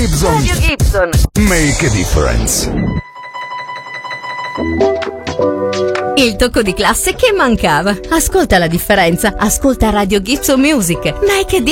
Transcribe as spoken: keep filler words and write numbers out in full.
Gibson. Radio Gibson. Make a difference. Il tocco di classe che mancava. Ascolta la differenza. Ascolta Radio Gibson Music. Make a